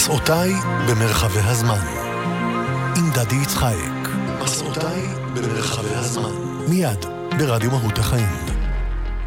מסעותיי במרחבי הזמן עם דדי יצחק. מסעותיי במרחבי הזמן מיד ברדיו מהות החיים.